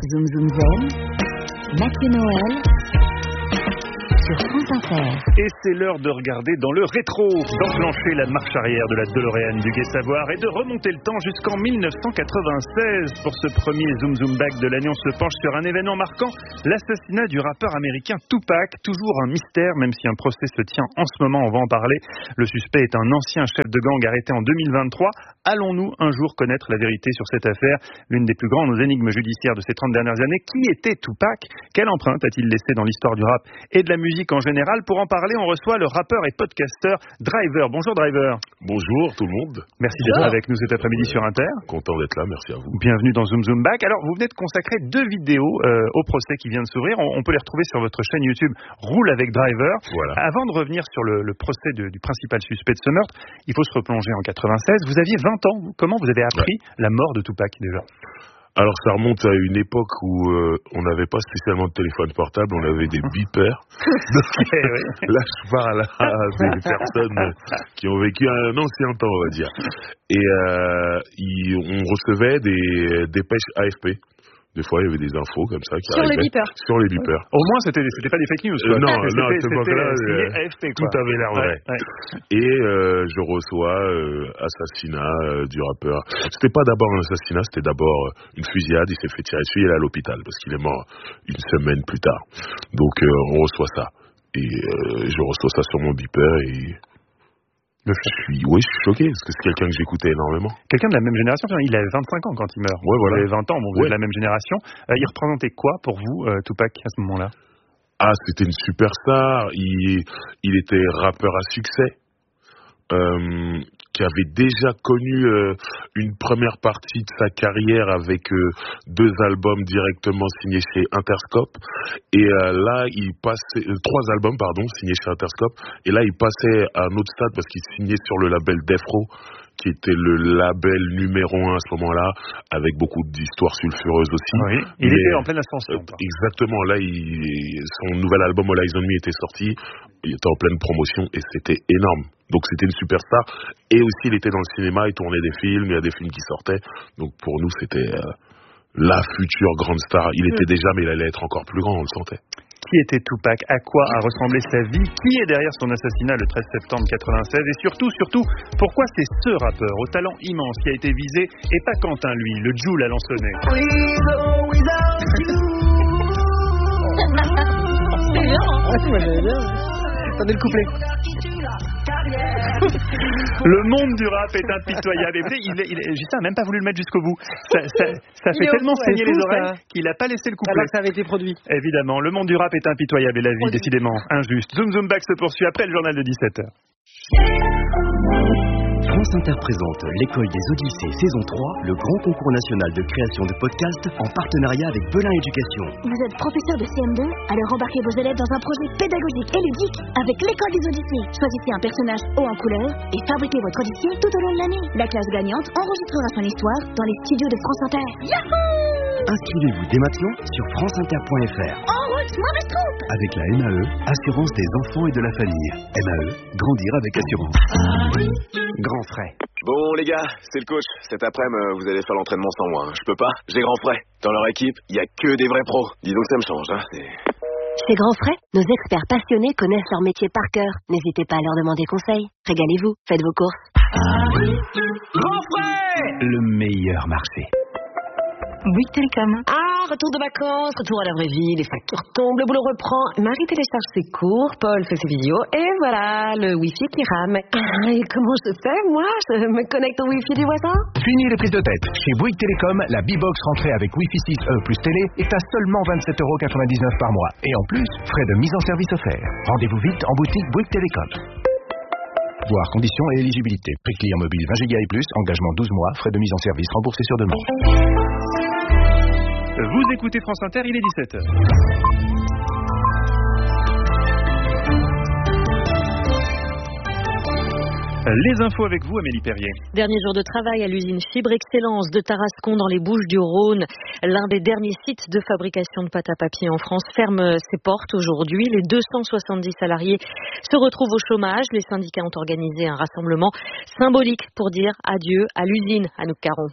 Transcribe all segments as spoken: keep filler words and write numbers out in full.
Zoom Zoom Zen, Mathieu Noël, sur France Inter. Et c'est l'heure de regarder dans le rétro, d'enclencher la marche arrière de la DeLorean du Gai Savoir et de remonter le temps jusqu'en dix-neuf cent quatre-vingt-seize. Pour ce premier Zoom Zoom Back de l'année, on se penche sur un événement marquant, l'assassinat du rappeur américain Tupac. Toujours un mystère, même si un procès se tient en ce moment, on va en parler. Le suspect est un ancien chef de gang arrêté en deux mille vingt-trois. Allons-nous un jour connaître la vérité sur cette affaire, l'une des plus grandes énigmes judiciaires de ces trente dernières années? Qui était Tupac? Quelle empreinte a-t-il laissé dans l'histoire du rap et de la musique en général? Pour en parler, on reçoit le rappeur et podcasteur Driver. Bonjour Driver. Bonjour tout le monde. Merci d'être avec nous cet après-midi sur Inter. Content d'être là, merci à vous. Bienvenue dans Zoom Zoom Back. Alors, vous venez de consacrer deux vidéos euh, au procès qui vient de s'ouvrir. On, on peut les retrouver sur votre chaîne YouTube Roule avec Driver. Voilà. Avant de revenir sur le, le procès de, du principal suspect de ce meurtre, il faut se replonger en quatre-vingt-seize. Vous aviez vingt ans. Comment vous avez appris ouais. la mort de Tupac déjà? Alors ça remonte à une époque où euh, on n'avait pas spécialement de téléphone portable, on avait des beepers. Donc, là je parle à des personnes qui ont vécu un ancien temps, on va dire. Et euh, y, on recevait des dépêches A F P. Des fois, il y avait des infos comme ça qui sur arrivaient. Les beepers. Sur les beepers. Au moins, c'était, c'était pas des fake news. Euh, non, c'était, non, à cette époque-là, A F P, tout avait l'air vrai. Ouais, ouais. Et euh, je reçois euh, assassinat euh, du rappeur. C'était pas d'abord un assassinat, c'était d'abord une fusillade. Il s'est fait tirer dessus, il est à l'hôpital parce qu'il est mort une semaine plus tard. Donc, euh, on reçoit ça. Et euh, je reçois ça sur mon beeper et... Je suis, oui, je suis choqué, parce que c'est quelqu'un que j'écoutais énormément. Quelqu'un de la même génération, il avait vingt-cinq ans quand il meurt. Ouais, voilà. Il avait vingt ans, bon, vous ouais. êtes de la même génération. Euh, il représentait quoi pour vous, euh, Tupac, à ce moment-là? Ah, c'était une superstar. Il, il était rappeur à succès. Euh, qui avait déjà connu euh, une première partie de sa carrière avec euh, deux albums directement signés chez Interscope. Et euh, là, il passait euh, trois albums, pardon, signés chez Interscope. Et là, il passait à un autre stade parce qu'il signait sur le label Death Row, qui était le label numéro un à ce moment-là, avec beaucoup d'histoires sulfureuses aussi. Oui, il Mais, était en pleine ascension. Euh, exactement. Là, il, son nouvel album All Eyes on Me était sorti. Il était en pleine promotion et c'était énorme. Donc c'était une superstar. Et aussi, il était dans le cinéma, il tournait des films, il y a des films qui sortaient. Donc pour nous, c'était euh, la future grande star. Il était déjà, mais il allait être encore plus grand, on le sentait. Qui était Tupac? À quoi a ressemblé sa vie? Qui est derrière son assassinat le treize septembre quatre-vingt-seize? Et surtout, surtout, pourquoi c'est ce rappeur au talent immense qui a été visé et pas Quentin, lui, le Jul à lansonnet? C'est bien, hein? Ouais, moi j'avais bien. Attendez le couplet. Le monde du rap est impitoyable. Et il, il, il, Justin n'a même pas voulu le mettre jusqu'au bout. Ça, ça, ça fait tellement fou, saigner les fou, oreilles ça. qu'il n'a pas laissé le couplet. Alors que ça avait été produit. Évidemment, le monde du rap est impitoyable et la vie, décidément, injuste. Zoom Zoom Back se poursuit après le journal de dix-sept heures. France Inter présente l'École des Odyssées saison trois, le grand concours national de création de podcasts en partenariat avec Belin Éducation. Vous êtes professeur de C M deux? Alors embarquez vos élèves dans un projet pédagogique et ludique avec l'École des Odyssées. Choisissez un personnage haut en couleur et fabriquez votre odyssée tout au long de l'année. La classe gagnante enregistrera son histoire dans les studios de France Inter. Yahoo! Inscrivez-vous dès maintenant sur franceinter point f r. En route, mauvaise trompe! Avec la M A E, Assurance des enfants et de la famille. M A E, grandir avec assurance. Grand frais. Bon les gars, c'est le coach. Cet après-midi, vous allez faire l'entraînement sans moi. Hein. Je peux pas, j'ai grand frais. Dans leur équipe, il y a que des vrais pros. Dis donc ça me change. Hein. C'est... Chez Grand Frais, nos experts passionnés connaissent leur métier par cœur. N'hésitez pas à leur demander conseil. Régalez-vous, faites vos courses. Grand Frais, le meilleur marché. Bouygues Télécom. Ah, retour de vacances, retour à la vraie vie, les factures tombent, le boulot reprend. Marie télécharge ses cours, Paul fait ses vidéos, et voilà, le Wi-Fi qui rame. Ah, et comment je fais, moi? Je me connecte au Wi-Fi du voisin? Fini les prises de tête. Chez Bouygues Télécom, la B-Box rentrée avec Wi-Fi six E plus télé est à seulement vingt-sept euros quatre-vingt-dix-neuf par mois. Et en plus, frais de mise en service offerts. Rendez-vous vite en boutique Bouygues Télécom. Voir conditions et éligibilité. Prix client mobile vingt giga et plus, engagement douze mois, frais de mise en service remboursés sur demande. Vous écoutez France Inter, il est dix-sept heures. Les infos avec vous, Amélie Perrier. Dernier jour de travail à l'usine Fibre Excellence de Tarascon dans les Bouches-du-Rhône. L'un des derniers sites de fabrication de pâte à papier en France ferme ses portes aujourd'hui. Les deux cent soixante-dix salariés se retrouvent au chômage. Les syndicats ont organisé un rassemblement symbolique pour dire adieu à l'usine Anouk Caron.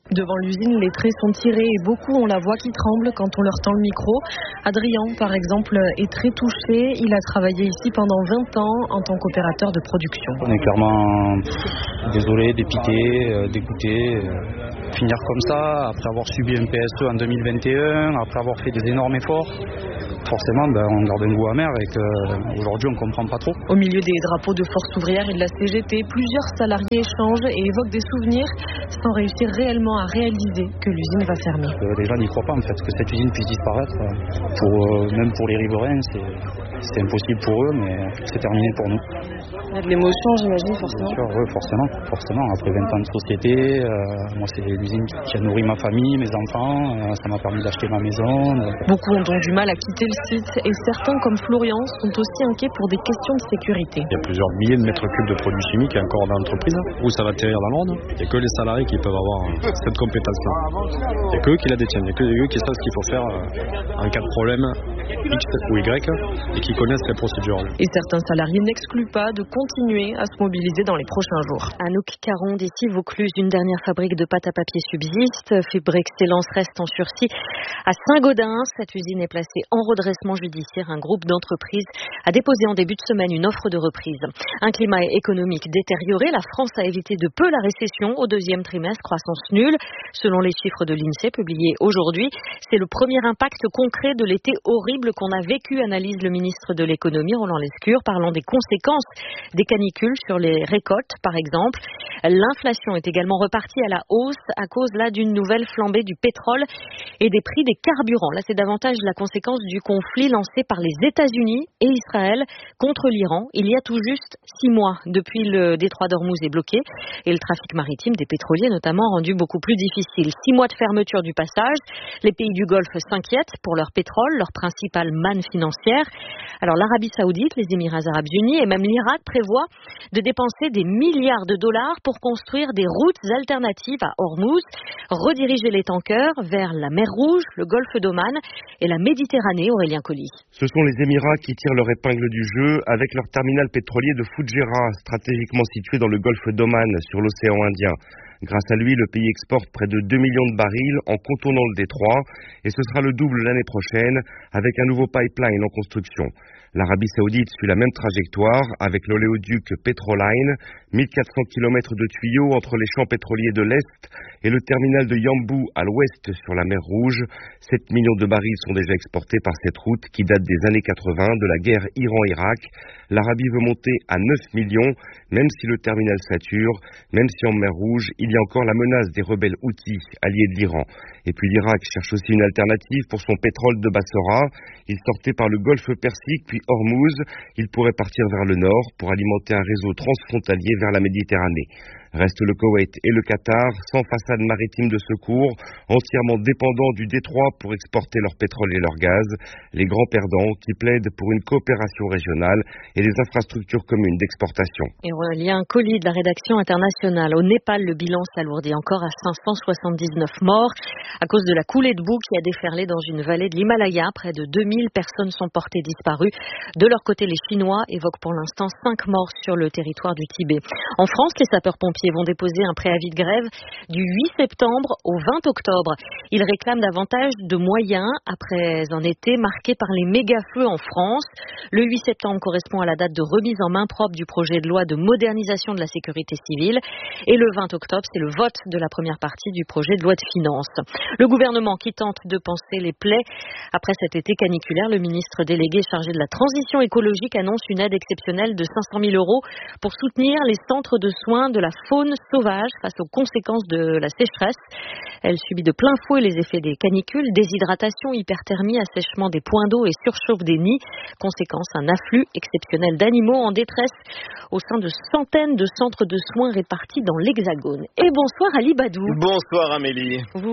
Devant l'usine, les traits sont tirés et beaucoup ont la voix qui tremble quand on leur tend le micro. Adrien, par exemple, est très touché. Il a travaillé ici pendant vingt ans en tant qu'opérateur de production. On est clairement désolé, dépité, euh, dégoûté. Euh, finir comme ça, après avoir subi un P S E en deux mille vingt et un, après avoir fait des énormes efforts, forcément ben, on garde un goût amer et qu'aujourd'hui on ne comprend pas trop. Au milieu des drapeaux de Force ouvrière et de la C G T, plusieurs salariés échangent et évoquent des souvenirs sans réussir réellement à réaliser que l'usine va fermer. Euh, les gens n'y croient pas en fait, que cette usine puisse disparaître. Pour, euh, même pour les riverains, c'est, c'est impossible pour eux, mais c'est terminé pour nous. Il y a de l'émotion, j'imagine, forcément. Sûr, oui, forcément, forcément. Après vingt ans de société, euh, moi c'est l'usine qui a nourri ma famille, mes enfants, euh, ça m'a permis d'acheter ma maison. Euh. Beaucoup ont donc du mal à quitter le site et certains, comme Florian, sont aussi inquiets pour des questions de sécurité. Il y a plusieurs milliers de mètres cubes de produits chimiques encore dans l'entreprise. Où ça va atterrir dans l'ordre. Il n'y a que les salariés qui peuvent avoir cette compétence-là. Il n'y a que eux qui la détiennent. Il n'y a que eux qui savent ce qu'il faut faire en cas de problème X ou Y et qui connaissent les procédures. Et certains salariés n'excluent pas de continuer à se mobiliser dans les prochains jours. Anouk Caron, d'ici Vaucluse, une dernière fabrique de pâte à papier subsiste. Fibre Excellence reste en sursis à Saint-Gaudens. Cette usine est placée en redressement judiciaire. Un groupe d'entreprises a déposé en début de semaine une offre de reprise. Un climat économique détérioré. La France a évité de peu la récession au deuxième trimestre. Croissance nulle. Selon les chiffres de l'INSEE publiés aujourd'hui, c'est le premier impact concret de l'été horrible qu'on a vécu, analyse le ministre de l'économie, Roland Lescure, parlant des conséquences des canicules sur les récoltes, par exemple. L'inflation est également repartie à la hausse à cause là d'une nouvelle flambée du pétrole et des prix des carburants. Là, c'est davantage la conséquence du conflit lancé par les États-Unis et Israël contre l'Iran il y a tout juste six mois. Depuis, le détroit d'Ormuz est bloqué et le trafic maritime des pétroliers notamment rendu beaucoup plus difficile. Six mois de fermeture du passage. Les pays du Golfe s'inquiètent pour leur pétrole, leur principale manne financière. Alors l'Arabie Saoudite, les Émirats Arabes Unis et même l'Irak prévoient de dépenser des milliards de dollars pour construire des routes alternatives à Ormuz, rediriger les tankers vers la mer Rouge, le golfe d'Oman et la Méditerranée. Aurélien Colli. Ce sont les Émirats qui tirent leur épingle du jeu avec leur terminal pétrolier de Fujairah, stratégiquement situé dans le golfe d'Oman sur l'océan Indien. Grâce à lui, le pays exporte près de deux millions de barils en contournant le détroit et ce sera le double l'année prochaine avec un nouveau pipeline en construction. L'Arabie Saoudite suit la même trajectoire avec l'oléoduc Petroline, mille quatre cents kilomètres de tuyaux entre les champs pétroliers de l'Est et le terminal de Yanbu à l'ouest sur la mer Rouge. sept millions de barils sont déjà exportés par cette route qui date des années quatre-vingts de la guerre Iran-Irak. L'Arabie veut monter à neuf millions, même si le terminal sature, même si en mer Rouge, il y a encore la menace des rebelles houthis, alliés de l'Iran. Et puis l'Irak cherche aussi une alternative pour son pétrole de Bassora. Il sortait par le golfe Persique, puis Ormuz. Il pourrait partir vers le nord pour alimenter un réseau transfrontalier vers la Méditerranée. Restent le Koweït et le Qatar, sans façade maritime de secours, entièrement dépendants du détroit pour exporter leur pétrole et leur gaz. Les grands perdants qui plaident pour une coopération régionale et des infrastructures communes d'exportation. Et Aurélien Colli de la rédaction internationale. Au Népal, le bilan s'alourdit encore à cinq cent soixante-dix-neuf morts à cause de la coulée de boue qui a déferlé dans une vallée de l'Himalaya. Près de deux mille personnes sont portées disparues. De leur côté, les Chinois évoquent pour l'instant cinq morts sur le territoire du Tibet. En France, les sapeurs-pompiers vont déposer un préavis de grève du huit septembre au vingt octobre. Ils réclament davantage de moyens après un été marqué par les méga-feux en France. Le huit septembre correspond à la date de remise en main propre du projet de loi de modernisation de la sécurité civile. Et le vingt octobre, c'est le vote de la première partie du projet de loi de finances. Le gouvernement qui tente de panser les plaies après cet été caniculaire, le ministre délégué chargé de la transition écologique annonce une aide exceptionnelle de cinq cent mille euros pour soutenir les centres de soins de la faune sauvage face aux conséquences de la sécheresse. Elle subit de plein fouet les effets des canicules, déshydratation, hyperthermie, assèchement des points d'eau et surchauffe des nids. Conséquence, un afflux exceptionnel d'animaux en détresse au sein de centaines de centres de soins répartis dans l'Hexagone. Et bonsoir Ali Badou. Bonsoir Amélie. Vous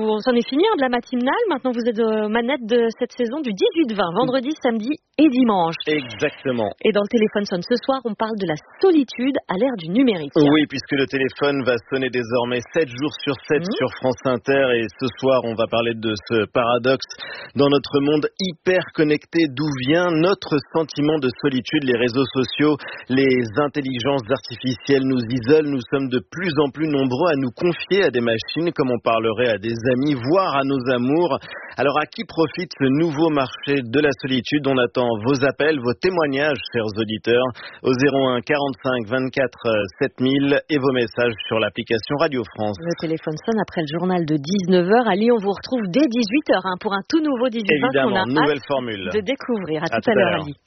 vous, c'en est fini hein, de la matinale. Maintenant, vous êtes aux manettes de cette saison du dix-huit vingt, vendredi, samedi et dimanche. Exactement. Et dans le téléphone sonne ce soir, on parle de la solitude à l'ère du numérique. Oui, puisque le téléphone va sonner désormais sept jours sur sept mmh. sur France Inter. Et ce soir, on va parler de ce paradoxe dans notre monde hyper connecté. D'où vient notre sentiment de solitude? Les réseaux sociaux, les intelligences artificielles nous isolent. Nous sommes de plus en plus nombreux à nous confier à des machines comme on parlerait à des amis, voire à nos amours. Alors à qui profite ce nouveau marché de la solitude? On attend vos appels, vos témoignages, chers auditeurs, au zéro un quarante-cinq vingt-quatre sept mille et vos messages sur l'application Radio France. Le téléphone sonne après le journal de dix-neuf heures. Ali, on vous retrouve dès dix-huit heures hein, pour un tout nouveau dix-huit vingt qu'on a nouvelle formule de découvrir. À, à tout, tout à l'heure, Ali.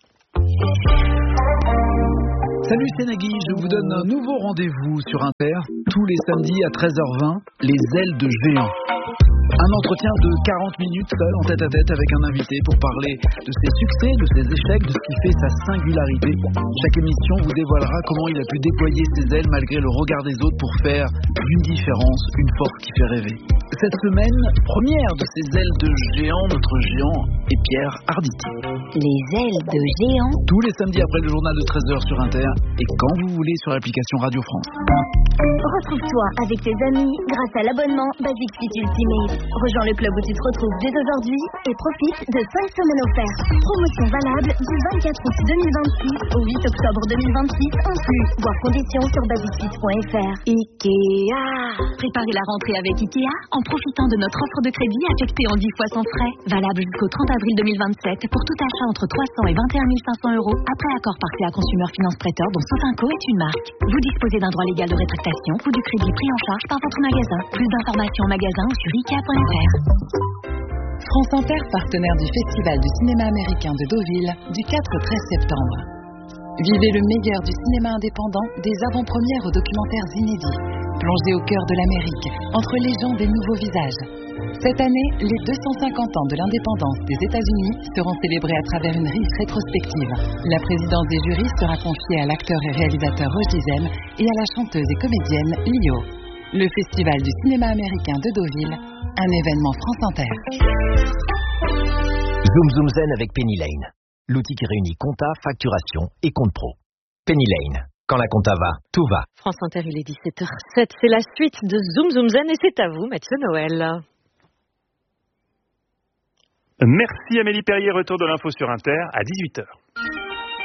Salut, c'est Nagui, je vous donne un nouveau rendez-vous sur Inter, tous les samedis à treize heures vingt, les ailes de géant. Un entretien de quarante minutes seul en tête à tête avec un invité pour parler de ses succès, de ses échecs, de ce qui fait sa singularité. Chaque émission vous dévoilera comment il a pu déployer ses ailes malgré le regard des autres pour faire d'une différence une force qui fait rêver. Cette semaine, première de ces ailes de géant, notre géant est Pierre Arditi. Les ailes de géant. Tous les samedis après le journal de treize heures sur Inter et quand vous voulez sur l'application Radio France. Retrouve-toi avec tes amis grâce à l'abonnement Basic Fit Ultimate. Rejoins le club où tu te retrouves dès aujourd'hui et profite de cinq semaines offertes. Promotion valable du vingt-quatre août deux mille vingt-six au huit octobre deux mille vingt-six inclus. Voir conditions sur basic fit point f r. Ikea. Préparez la rentrée avec Ikea en profitant de notre offre de crédit affectée en dix fois sans frais. Valable jusqu'au trente avril deux mille vingt-sept pour tout achat entre trois cents et vingt et un mille cinq cents euros après accord partiel à Consumer Finance Prêteur dont Sofinco est une marque. Vous disposez d'un droit légal de rétractation ou du crédit pris en charge par votre magasin. Plus d'informations en magasin ou sur ikea point f r. France Inter, partenaire du Festival du cinéma américain de Deauville, du quatre au treize septembre. Vivez le meilleur du cinéma indépendant, des avant-premières aux documentaires inédits. Plongez au cœur de l'Amérique, entre légendes et nouveaux visages. Cette année, les deux cent cinquante ans de l'indépendance des États-Unis seront célébrés à travers une riche rétrospective. La présidence des jurys sera confiée à l'acteur et réalisateur Roche Dizem et à la chanteuse et comédienne Lio. Le Festival du cinéma américain de Deauville, un événement France Inter. Zoom Zoom Zen avec Penny Lane, l'outil qui réunit compta, facturation et compte pro. Penny Lane, quand la compta va, tout va. France Inter, il est dix-sept heures sept, c'est la suite de Zoom Zoom Zen et c'est à vous, Mathieu Noël. Merci Amélie Perrier, retour de l'info sur Inter à dix-huit heures.